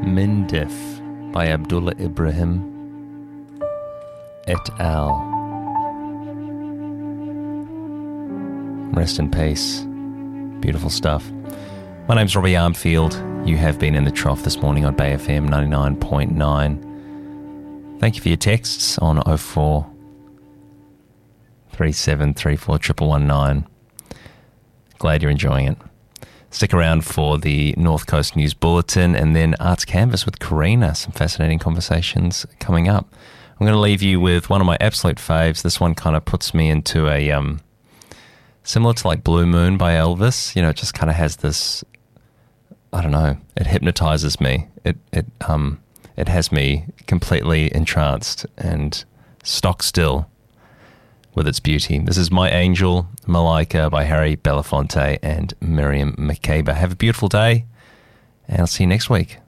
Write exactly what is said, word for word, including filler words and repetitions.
Mindif by Abdullah Ibrahim et al. Rest in peace. Beautiful stuff. My name's Robbie Armfield. You have been in the trough this morning on Bay F M ninety-nine point nine. Thank you for your texts on oh four three seven three four one one one nine. Glad you're enjoying it. Stick around for the North Coast News Bulletin and then Arts Canvas with Karina. Some fascinating conversations coming up. I'm going to leave you with one of my absolute faves. This one kind of puts me into a, um, similar to like Blue Moon by Elvis. You know, it just kind of has this, I don't know, it hypnotizes me. It, it, um, it has me completely entranced and stock still with its beauty. This is My Angel, Malika by Harry Belafonte and Miriam Makeba. Have a beautiful day, and I'll see you next week.